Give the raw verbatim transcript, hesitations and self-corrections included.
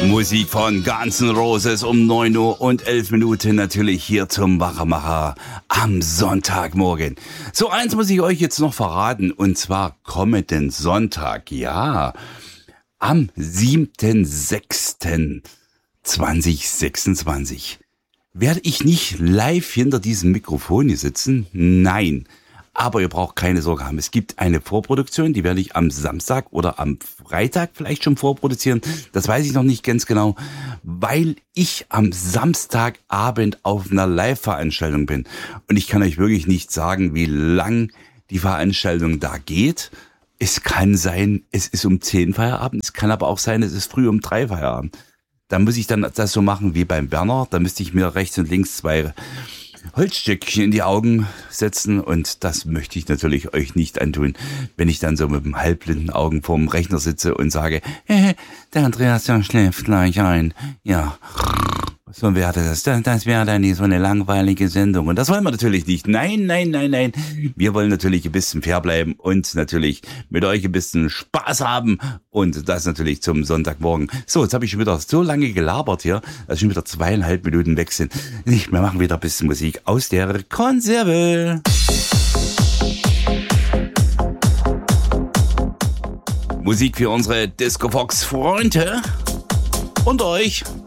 Musik von Guns N' Roses um neun Uhr und elf Minuten natürlich hier zum Wachmacher am Sonntagmorgen. So, eins muss ich euch jetzt noch verraten, und zwar kommenden Sonntag, ja, am siebten sechsten zweitausendsechsundzwanzig werde ich nicht live hinter diesem Mikrofon hier sitzen, nein. Aber ihr braucht keine Sorge haben. Es gibt eine Vorproduktion, die werde ich am Samstag oder am Freitag vielleicht schon vorproduzieren. Das weiß ich noch nicht ganz genau, weil ich am Samstagabend auf einer Live-Veranstaltung bin. Und ich kann euch wirklich nicht sagen, wie lang die Veranstaltung da geht. Es kann sein, es ist um zehn Feierabend. Es kann aber auch sein, es ist früh um drei Feierabend. Da muss ich dann das so machen wie beim Werner. Da müsste ich mir rechts und links zwei Holzstückchen in die Augen setzen, und das möchte ich natürlich euch nicht antun, wenn ich dann so mit dem halbblinden Augen vorm Rechner sitze und sage, hey, der Andreas, der schläft gleich ein. Ja, so wäre das. Das wäre dann nicht so eine langweilige Sendung. Und das wollen wir natürlich nicht. Nein, nein, nein, nein. Wir wollen natürlich ein bisschen fair bleiben und natürlich mit euch ein bisschen Spaß haben. Und das natürlich zum Sonntagmorgen. So, jetzt habe ich schon wieder so lange gelabert hier, dass schon wieder zweieinhalb Minuten weg sind. Wir machen wieder ein bisschen Musik aus der Konserve. Musik für unsere Disco Fox Freunde und euch.